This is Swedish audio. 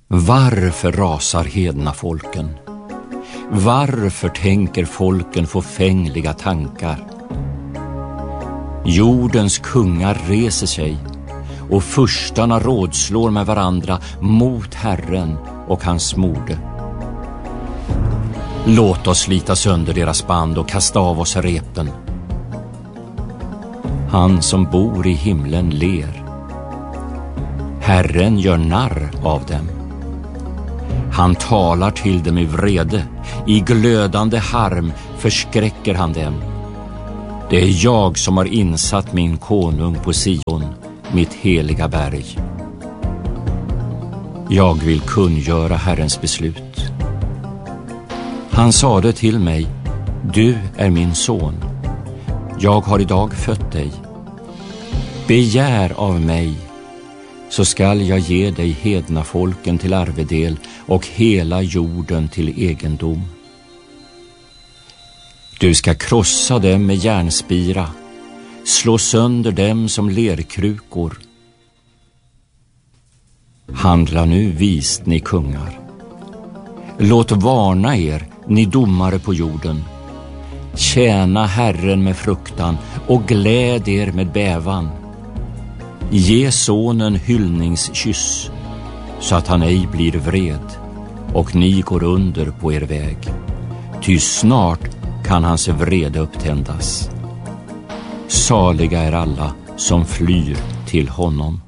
Varför rasar hedna folken? Varför tänker folken förfängliga tankar? Jordens kungar reser sig och furstarna rådslår med varandra mot Herren och hans mode. Låt oss slita sönder deras band och kasta av oss repen. Han som bor i himlen ler. Herren gör narr av dem. Han talar till dem i vrede, i glödande harm förskräcker han dem. Det är jag som har insatt min konung på Sion, mitt heliga berg. Jag vill kungöra Herrens beslut. Han sade till mig, du är min son. Jag har idag fött dig. Begär av mig, så skall jag ge dig hedna folken till arvedel och hela jorden till egendom. Du ska krossa dem med järnspira, slå sönder dem som lerkrukor. Handla nu vist, ni kungar. Låt varna er, ni domare på jorden. Tjäna Herren med fruktan och gläd er med bävan. Ge sonen hyllningskyss, så att han ej blir vred och ni går under på er väg. Ty snart kan hans vrede upptändas. Saliga är alla som flyr till honom.